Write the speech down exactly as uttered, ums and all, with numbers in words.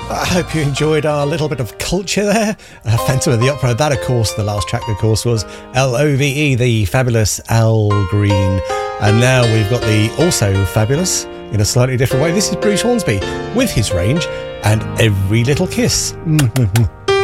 I hope you enjoyed our little bit of culture there. Uh, Phantom of the Opera, that of course, the last track of course was L O V E, the fabulous Al Green. And now we've got the also fabulous, in a slightly different way, this is Bruce Hornsby with his range and Every Little Kiss.